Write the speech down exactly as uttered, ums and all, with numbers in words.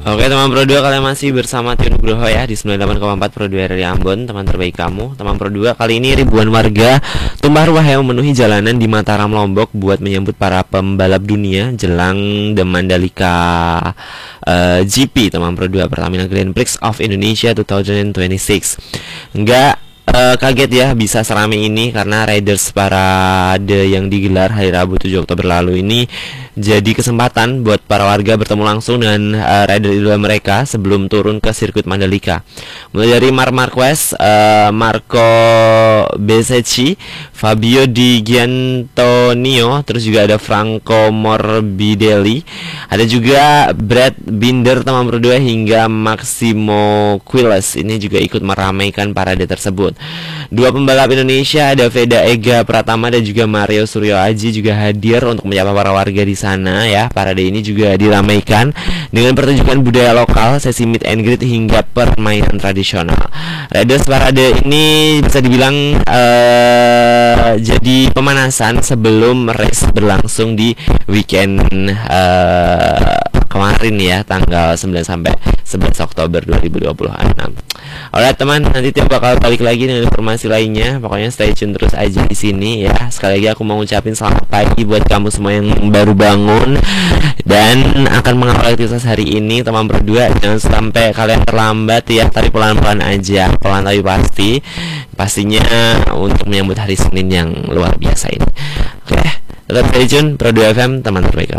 Oke teman Pro dua, kalian masih bersama Tio Nugroho ya di sembilan puluh delapan koma empat Pro dua dari Ambon, teman terbaik kamu. Teman Pro dua, kali ini ribuan warga tumpah ruah yang memenuhi jalanan di Mataram Lombok buat menyambut para pembalap dunia jelang The Mandalika uh, G P teman Pro dua, Pertamina Grand Prix of Indonesia dua ribu dua puluh enam. Enggak Uh, kaget ya bisa seramai ini karena Riders Parade yang digelar hari Rabu tujuh Oktober lalu ini jadi kesempatan buat para warga bertemu langsung dengan uh, rider idola mereka sebelum turun ke sirkuit Mandalika. Mulai dari Marc Marquez, uh, Marco Bezzecchi, Fabio Di Giannantonio, terus juga ada Franco Morbidelli, ada juga Brad Binder teman Pro dua hingga Maximo Quiles ini juga ikut meramaikan parade tersebut. Dua pembalap Indonesia, ada Veda Ega Pratama dan juga Mario Suryo Aji juga hadir untuk menyapa para warga di sana ya. Parade ini juga diramaikan dengan pertunjukan budaya lokal, sesi meet and greet hingga permainan tradisional. Riders Parade ini bisa dibilang uh, jadi pemanasan sebelum race berlangsung di weekend uh, kemarin ya, tanggal sembilan sampai sebelas Oktober dua ribu dua puluh enam. Alright teman, nanti Tio bakal balik lagi dengan informasi lainnya. Pokoknya stay tune terus aja di sini ya. Sekali lagi aku mau ngucapin selamat pagi buat kamu semua yang baru bangun dan akan mengawali aktivitas hari ini teman Pro dua. Jangan sampai kalian terlambat ya, tapi pelan-pelan aja, pelan tapi pasti. Pastinya untuk menyambut hari Senin yang luar biasa ini. Oke, tetap stay tune Pro dua F M, teman terbaik.